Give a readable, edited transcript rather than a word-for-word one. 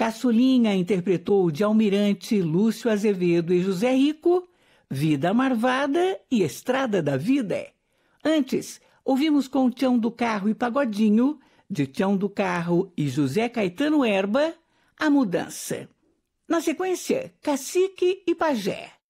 Caçulinha interpretou de Almirante, Lúcio Azevedo e José Rico, Vida Marvada e Estrada da Vida. Antes, ouvimos com Tião do Carro e Pagodinho, de Tião do Carro e José Caetano Herba, A Mudança. Na sequência, Cacique e Pajé,